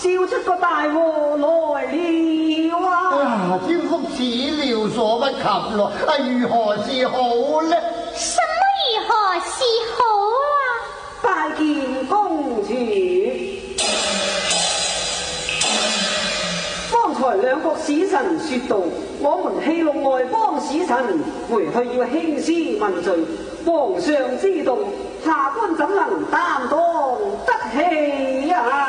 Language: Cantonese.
燒出個大禍來了啊！ 天福始料所不及咯，如何是好呢？ 什麼如何是好啊？ 拜見公主。剛才兩國使臣說道，我們戲弄外邦使臣，回去要興師問罪，皇上之動，下官怎能擔當得起啊？